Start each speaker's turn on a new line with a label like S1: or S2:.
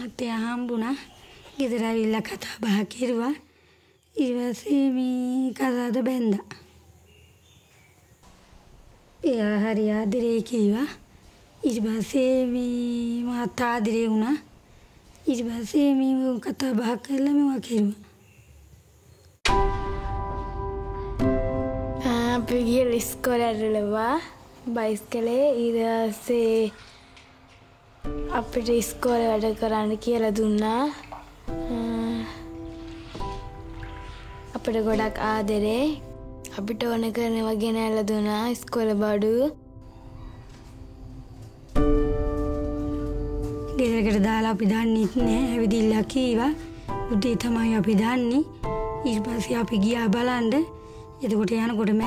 S1: මහත්තයා හම්බුණා. ගෙදර ඇවිල්ලා කතා බහ කෙරුවා. ඊට පස්සේ මේ කතාවද බැන්දා. එයා හරි ආදරේ කිව්වා. ඊට පස්සේ මේ මාත් ආදරේ වුණා. ඊට පස්සේ මේ කතා බහ කරලා මේවා කෙරුවා.
S2: අපි ගිහලා ඉස්කෝලේට ලවා බයිස්කලේ ඊට පස්සේ අපිට ඉස්කෝලේ වැඩ කරන්න කියලා දුන්නා. අපිට ගොඩක් ආදරේ. අපිට ඕන කරනවා ගෙනල්ලා දුන්නා ඉස්කෝලේ බඩු.
S1: ගෙදරකට දාලා අපි දන්නෙත් නෑ. ඇවිදින්න කීවා. උදේ තමයි අපි දන්නේ. ඊට පස්සේ අපි ගියා බලන්න. එතකොට යනකොට